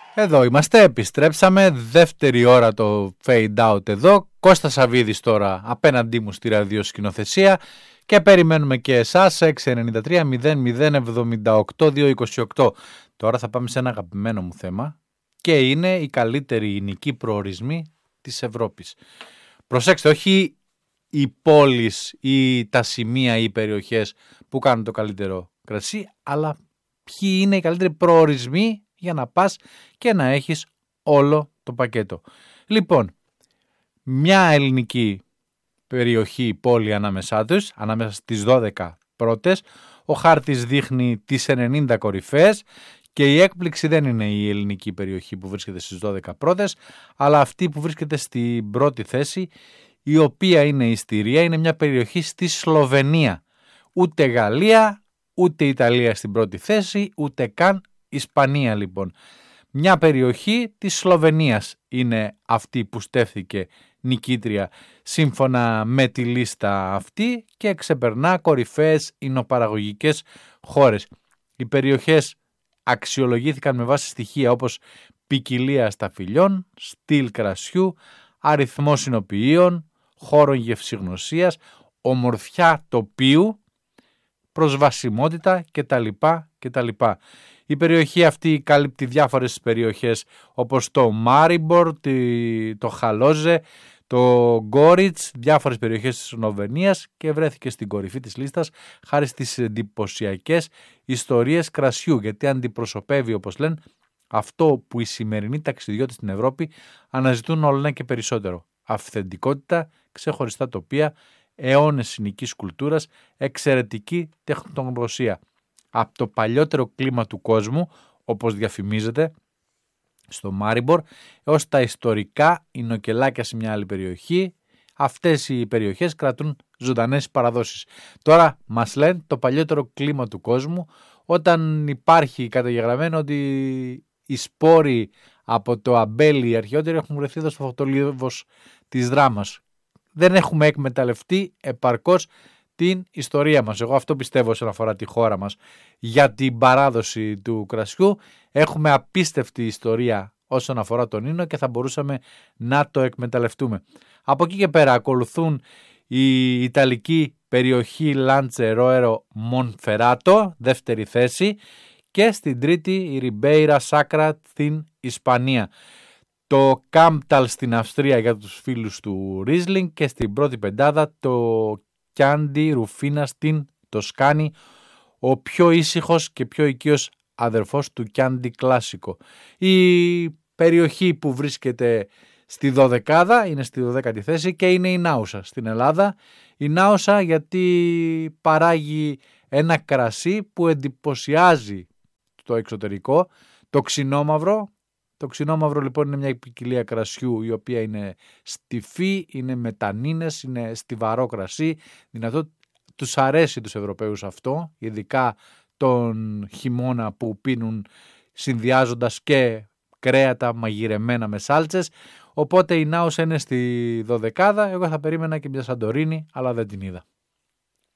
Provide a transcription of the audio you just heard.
Εδώ είμαστε, επιστρέψαμε, δεύτερη ώρα το fade out εδώ. Κώστας Σαββίδης τώρα απέναντί μου στη ραδιοσκηνοθεσία και περιμένουμε και εσάς 693-0078-228. Τώρα θα πάμε σε ένα αγαπημένο μου θέμα και είναι οι καλύτεροι ηνικοί προορισμοί της Ευρώπης. Προσέξτε, όχι οι πόλεις ή τα σημεία ή οι περιοχές που κάνουν το καλύτερο κρασί, αλλά ποιοι είναι οι καλύτεροι προορισμοί για να πας και να έχεις όλο το πακέτο. Λοιπόν, μια ελληνική περιοχή, πόλη ανάμεσά τους, ανάμεσα στις 12 πρώτες, ο χάρτης δείχνει τις 90 κορυφές και η έκπληξη δεν είναι η ελληνική περιοχή που βρίσκεται στις 12 πρώτες, αλλά αυτή που βρίσκεται στην πρώτη θέση, η οποία είναι η Στηρία, είναι μια περιοχή στη Σλοβενία. Ούτε Γαλλία, ούτε Ιταλία στην πρώτη θέση, ούτε καν Ισπανία λοιπόν. Μια περιοχή της Σλοβενίας είναι αυτή που στέφθηκε νικήτρια σύμφωνα με τη λίστα αυτή και ξεπερνά κορυφαίες υνοπαραγωγικές χώρες. Οι περιοχές αξιολογήθηκαν με βάση στοιχεία όπως ποικιλία σταφυλιών, στυλ κρασιού, αριθμό συνοποιείων, χώρων γευσηγνωσίας, ομορφιά τοπίου, προσβασιμότητα κτλ. Η περιοχή αυτή καλύπτει διάφορες περιοχές όπως το Μάριμπορ, το Χαλόζε, το Γκόριτς, διάφορες περιοχές της Σλοβενίας και βρέθηκε στην κορυφή της λίστας χάρη στις εντυπωσιακές ιστορίες κρασιού, γιατί αντιπροσωπεύει, όπως λένε, αυτό που οι σημερινοί ταξιδιώτες στην Ευρώπη αναζητούν όλο ένα και περισσότερο. Αυθεντικότητα, ξεχωριστά τοπία, αιώνες ηνικής κουλτούρας, εξαιρετική τεχνογνωσία. Από το παλιότερο κλίμα του κόσμου, όπως διαφημίζεται στο Μάριμπορ, έως τα ιστορικά εινοκελάκια σε μια άλλη περιοχή, αυτές οι περιοχές κρατούν ζωντανές παραδόσεις. Τώρα μας λένε το παλιότερο κλίμα του κόσμου, όταν υπάρχει καταγεγραμμένο ότι οι σπόροι από το αμπέλι οι αρχαιότεροι έχουν βρεθεί εδώ στο φωτολίβος της Δράμας. Δεν έχουμε εκμεταλλευτεί επαρκώς την ιστορία μας. Εγώ αυτό πιστεύω όσον αφορά τη χώρα μας. Για την παράδοση του κρασιού έχουμε απίστευτη ιστορία όσον αφορά τον ίνο και θα μπορούσαμε να το εκμεταλλευτούμε. Από εκεί και πέρα ακολουθούν η Ιταλική περιοχή Λάντσε Ρόερο Μονφεράτο, δεύτερη θέση, και στην τρίτη η Ριμπέιρα Σάκρα στην Ισπανία. Το Κάμπταλ στην Αυστρία για τους φίλους του Ρίσλινγκ και στην πρώτη πεντάδα το Κιάντι Ρουφίνα στην Τοσκάνη, ο πιο ήσυχος και πιο οικείος αδερφός του Κιάντι Κλάσικο. Η περιοχή που βρίσκεται στη 12η είναι στη 12η θέση και είναι η Νάουσα στην Ελλάδα. Η Νάουσα γιατί παράγει ένα κρασί που εντυπωσιάζει το εξωτερικό, το ξινόμαυρο. Το ξινόμαυρο λοιπόν είναι μια ποικιλία κρασιού η οποία είναι στιφή, είναι με τανίνες, είναι στιβαρό κρασί. Δυνατό, τους αρέσει τους Ευρωπαίους αυτό, ειδικά τον χειμώνα που πίνουν συνδυάζοντας και κρέατα μαγειρεμένα με σάλτσες. Οπότε η Νάουσα είναι στη 12η, εγώ θα περίμενα και μια Σαντορίνη, αλλά δεν την είδα.